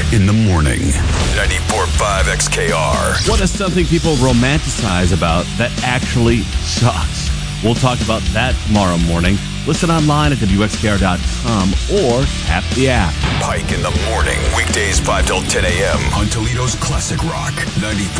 in the morning. 94.5 XKR. What is something people romanticize about that actually sucks? We'll talk about that tomorrow morning. Listen online at WXKR.com or tap the app. Pike in the morning. Weekdays 5 till 10 a.m. on Toledo's Classic Rock 94.